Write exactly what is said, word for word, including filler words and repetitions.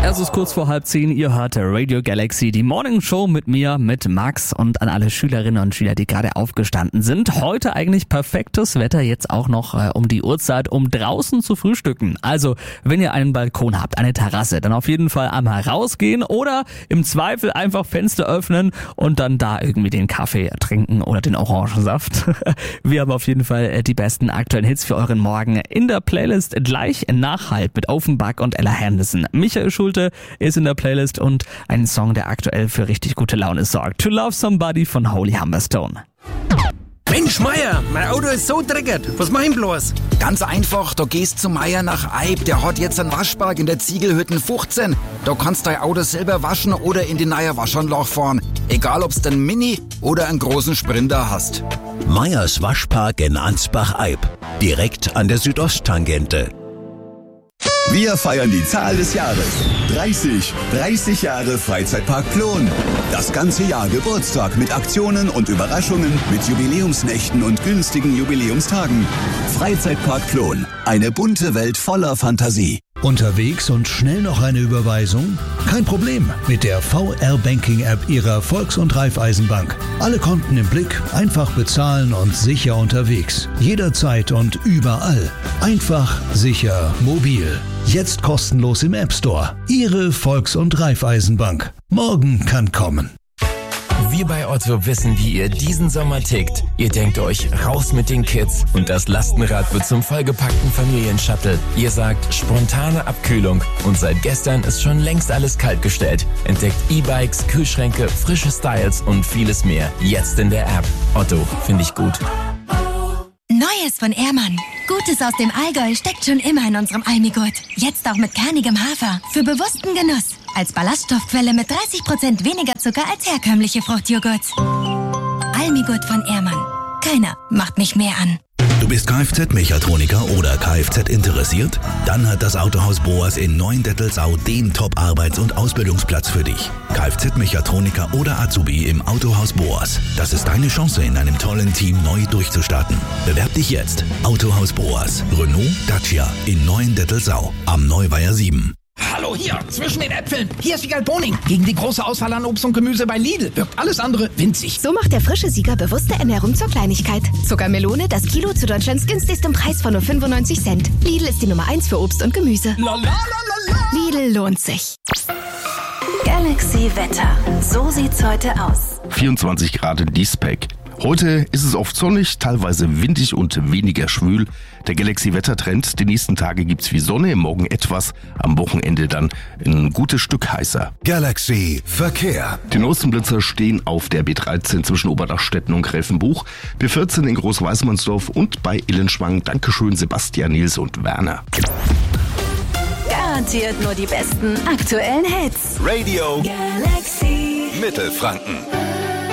Es ist kurz vor halb zehn, ihr hört Radio Galaxy, die Morning Show mit mir, mit Max und an alle Schülerinnen und Schüler, die gerade aufgestanden sind. Heute eigentlich perfektes Wetter, jetzt auch noch äh, um die Uhrzeit, um draußen zu frühstücken. Also, wenn ihr einen Balkon habt, eine Terrasse, dann auf jeden Fall einmal rausgehen oder im Zweifel einfach Fenster öffnen und dann da irgendwie den Kaffee trinken oder den Orangensaft. Wir haben auf jeden Fall äh, die besten aktuellen Hits für euren Morgen in der Playlist gleich Nachhalt mit Offenbach und Ella Henderson. Michael Schulte ist in der Playlist und ein Song, der aktuell für richtig gute Laune sorgt. To Love Somebody von Holy Humberstone. Mensch, Meier, mein Auto ist so dreckig. Was mach ich bloß? Ganz einfach, da gehst zu Meier nach Eib. Der hat jetzt einen Waschpark in der Ziegelhütten fünfzehn. Da kannst dein Auto selber waschen oder in die neue Waschanlage fahren. Egal, ob's den Mini oder einen großen Sprinter hast. Meyers Waschpark in Ansbach-Eib. Direkt an der Südosttangente. Wir feiern die Zahl des Jahres. dreißig. dreißig Jahre Freizeitpark Plon. Das ganze Jahr Geburtstag mit Aktionen und Überraschungen, mit Jubiläumsnächten und günstigen Jubiläumstagen. Freizeitpark Plon. Eine bunte Welt voller Fantasie. Unterwegs und schnell noch eine Überweisung? Kein Problem mit der V R-Banking-App Ihrer Volks- und Raiffeisenbank. Alle Konten im Blick, einfach bezahlen und sicher unterwegs. Jederzeit und überall. Einfach, sicher, mobil. Jetzt kostenlos im App Store. Ihre Volks- und Raiffeisenbank. Morgen kann kommen. Wir bei Otto wissen, wie ihr diesen Sommer tickt. Ihr denkt euch, raus mit den Kids und das Lastenrad wird zum vollgepackten Familienshuttle. Ihr sagt, spontane Abkühlung und seit gestern ist schon längst alles kaltgestellt. Entdeckt E-Bikes, Kühlschränke, frische Styles und vieles mehr. Jetzt in der App. Otto, finde ich gut. Neues von Ehrmann. Gutes aus dem Allgäu steckt schon immer in unserem Almigurt. Jetzt auch mit kernigem Hafer. Für bewussten Genuss. Als Ballaststoffquelle mit dreißig Prozent weniger Zucker als herkömmliche Fruchtjoghurts. Almigurt von Ehrmann. Keiner macht mich mehr an. Du bist Kfz-Mechatroniker oder Kfz interessiert? Dann hat das Autohaus Boas in Neuendettelsau den Top-Arbeits- und Ausbildungsplatz für dich. Kfz-Mechatroniker oder Azubi im Autohaus Boas. Das ist deine Chance, in einem tollen Team neu durchzustarten. Bewerb dich jetzt. Autohaus Boas. Renault, Dacia in Neuendettelsau am Neuweiher sieben. Hallo hier, zwischen den Äpfeln. Hier ist Wiegald Boning. Gegen die große Auswahl an Obst und Gemüse bei Lidl wirkt alles andere winzig. So macht der frische Sieger bewusste Ernährung zur Kleinigkeit. Zuckermelone, das Kilo zu Deutschlands günstigstem Preis von nur fünfundneunzig Cent. Lidl ist die Nummer eins für Obst und Gemüse. La, la, la, la, la. Lidl lohnt sich. Galaxy Wetter. So sieht's heute aus. vierundzwanzig Grad in Diesbeck. Heute ist es oft sonnig, teilweise windig und weniger schwül. Der Galaxy-Wettertrend, die nächsten Tage gibt's wie Sonne, morgen etwas, am Wochenende dann ein gutes Stück heißer. Galaxy Verkehr. Die Nostenblitzer stehen auf der B dreizehn zwischen Oberdachstetten und Gräfenbuch, B vierzehn in Großweißmannsdorf und bei Illenschwang. Dankeschön Sebastian, Nils und Werner. Garantiert nur die besten aktuellen Hits. Radio Galaxy Mittelfranken.